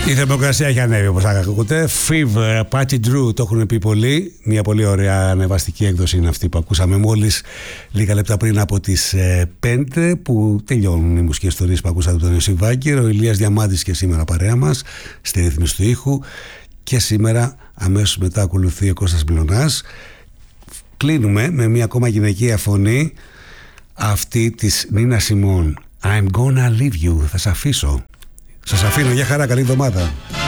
Η θερμοκρασία έχει ανέβει, όπως ακούτε. Fever, Patty Drew, το έχουν πει πολλοί. Μια πολύ ωραία ανεβαστική έκδοση είναι αυτή που ακούσαμε μόλις λίγα λεπτά πριν από τις 5, που τελειώνουν οι μουσικές ιστορίες που ακούσατε από τον Ιωσήφ Βάγκερ. Ο Ηλίας Διαμάντης και σήμερα παρέα μας στη ρύθμιση του ήχου. Και σήμερα αμέσως μετά ακολουθεί ο Κώστας Μιλωνάς. Κλείνουμε με μια ακόμα γυναικεία φωνή, αυτή της Νίνα Σιμών. I'm gonna leave you. Θα σε αφήσω. Σας αφήνω, για χαρά, καλή εβδομάδα.